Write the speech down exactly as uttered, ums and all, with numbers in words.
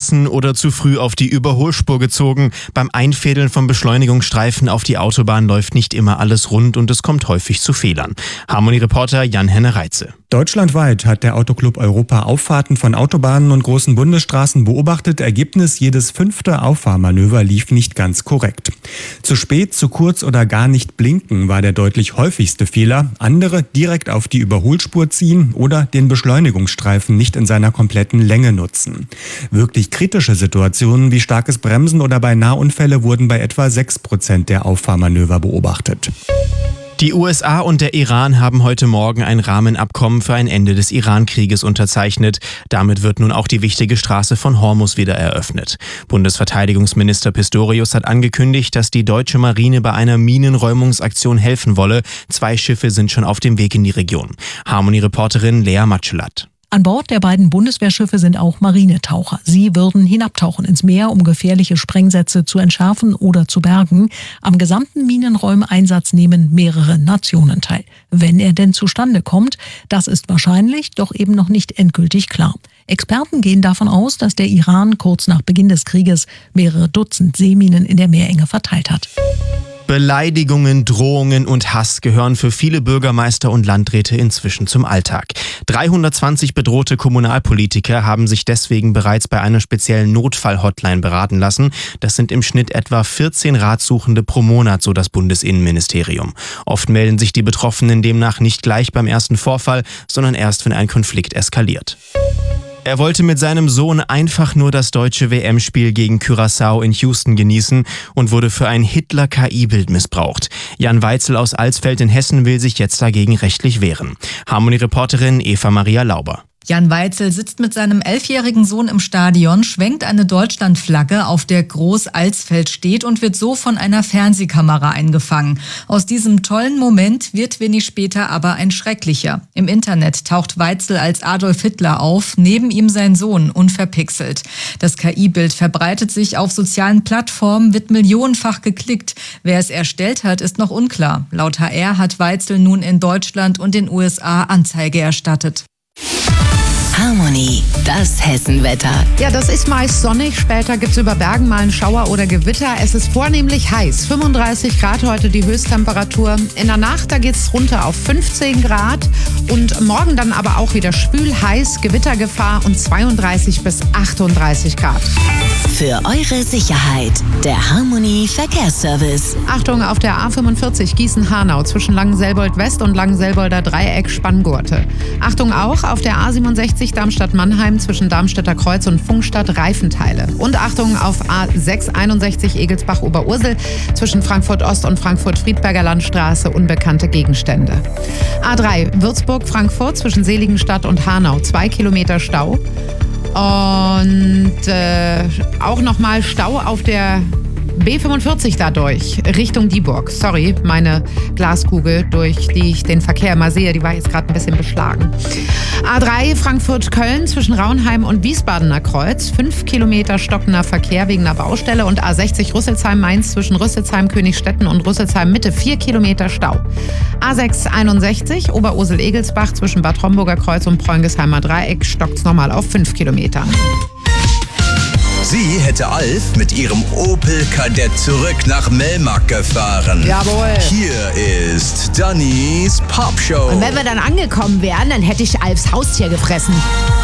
abgerissen oder zu früh auf die Überholspur gezogen. Beim Einfädeln von Beschleunigungsstreifen auf die Autobahn läuft nicht immer alles rund und es kommt häufig zu Fehlern. Harmony-Reporter Jan-Henne Reitze. Deutschlandweit hat der Autoclub Europa Auffahrten von Autobahnen und großen Bundesstraßen beobachtet. Ergebnis: jedes fünfte Auffahrmanöver lief nicht ganz korrekt. Zu spät, zu kurz oder gar nicht blinken war der deutlich häufigste Fehler. Andere direkt auf die Überholspur ziehen oder den Beschleunigungsstreifen nicht in seiner kompletten Länge nutzen. Wirklich kritische Situationen wie starkes Bremsen oder beinahe Unfälle wurden bei etwa sechs Prozent der Auffahrmanöver beobachtet. Die U S A und der Iran haben heute Morgen ein Rahmenabkommen für ein Ende des Iran-Krieges unterzeichnet. Damit wird nun auch die wichtige Straße von Hormuz wieder eröffnet. Bundesverteidigungsminister Pistorius hat angekündigt, dass die deutsche Marine bei einer Minenräumungsaktion helfen wolle. Zwei Schiffe sind schon auf dem Weg in die Region. Harmony-Reporterin Lea Matschelat. An Bord der beiden Bundeswehrschiffe sind auch Marinetaucher. Sie würden hinabtauchen ins Meer, um gefährliche Sprengsätze zu entschärfen oder zu bergen. Am gesamten Minenräumeinsatz nehmen mehrere Nationen teil. Wenn er denn zustande kommt, das ist wahrscheinlich, doch eben noch nicht endgültig klar. Experten gehen davon aus, dass der Iran kurz nach Beginn des Krieges mehrere Dutzend Seeminen in der Meerenge verteilt hat. Beleidigungen, Drohungen und Hass gehören für viele Bürgermeister und Landräte inzwischen zum Alltag. dreihundertzwanzig bedrohte Kommunalpolitiker haben sich deswegen bereits bei einer speziellen Notfall-Hotline beraten lassen. Das sind im Schnitt etwa vierzehn Ratsuchende pro Monat, so das Bundesinnenministerium. Oft melden sich die Betroffenen demnach nicht gleich beim ersten Vorfall, sondern erst, wenn ein Konflikt eskaliert. Er wollte mit seinem Sohn einfach nur das deutsche W M-Spiel gegen Curaçao in Houston genießen und wurde für ein Hitler-K I-Bild missbraucht. Jan Weitzel aus Alsfeld in Hessen will sich jetzt dagegen rechtlich wehren. Harmony-Reporterin Eva Maria Lauber. Jan Weitzel sitzt mit seinem elfjährigen Sohn im Stadion, schwenkt eine Deutschlandflagge, auf der groß Alsfeld steht, und wird so von einer Fernsehkamera eingefangen. Aus diesem tollen Moment wird wenig später aber ein schrecklicher. Im Internet taucht Weitzel als Adolf Hitler auf, neben ihm sein Sohn, unverpixelt. Das K I-Bild verbreitet sich auf sozialen Plattformen, wird millionenfach geklickt. Wer es erstellt hat, ist noch unklar. Laut H R hat Weitzel nun in Deutschland und den U S A Anzeige erstattet. Harmony, das Hessenwetter. Ja, das ist meist sonnig. Später gibt es über Bergen mal einen Schauer oder Gewitter. Es ist vornehmlich heiß. fünfunddreißig Grad heute die Höchsttemperatur. In der Nacht, da geht es runter auf fünfzehn Grad. Und morgen dann aber auch wieder schwül, heiß, Gewittergefahr und zweiunddreißig bis achtunddreißig Grad. Für eure Sicherheit, der Harmony Verkehrsservice. Achtung, auf der A fünfundvierzig Gießen-Hanau zwischen Langenselbold West und Langenselbolder Dreieck Spanngurte. Achtung auch auf der A siebenundsechzig Darmstadt-Mannheim zwischen Darmstädter Kreuz und Funkstadt Reifenteile. Und Achtung auf A sechshunderteinundsechzig Egelsbach-Oberursel zwischen Frankfurt-Ost und Frankfurt-Friedberger Landstraße unbekannte Gegenstände. A drei Würzburg-Frankfurt zwischen Seligenstadt und Hanau, zwei Kilometer Stau. Und äh, auch nochmal Stau auf der B fünfundvierzig dadurch, Richtung Dieburg. Sorry, meine Glaskugel, durch die ich den Verkehr mal sehe, die war jetzt gerade ein bisschen beschlagen. A drei Frankfurt-Köln zwischen Raunheim und Wiesbadener Kreuz, fünf Kilometer stockender Verkehr wegen einer Baustelle. Und A sechzig Rüsselsheim-Mainz zwischen Rüsselsheim-Königstetten und Rüsselsheim-Mitte, vier Kilometer Stau. A sechs einundsechzig Oberursel-Egelsbach zwischen Bad Homburger Kreuz und Preungesheimer Dreieck stockt's nochmal auf fünf Kilometer. Sie hätte Alf mit ihrem Opel Kadett zurück nach Melmark gefahren. Jawohl. Hier ist Dannys Popshow. Und wenn wir dann angekommen wären, dann hätte ich Alfs Haustier gefressen.